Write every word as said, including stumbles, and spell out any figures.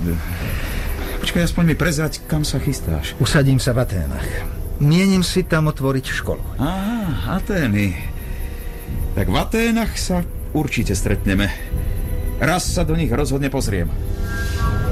Počkaj, aspoň mi prezrať, kam sa chystáš. Usadím sa v Aténach. Mienim si tam otvoriť školu. Á, Atény. Tak v Aténach sa určite stretneme. Raz sa do nich rozhodne pozriem.